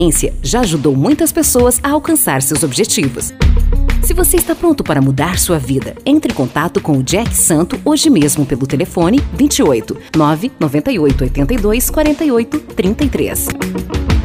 já ajudou muitas pessoas a alcançar seus objetivos. Se você está pronto para mudar sua vida, entre em contato com o Jack Santo hoje mesmo pelo telefone 28 998 82 48 33.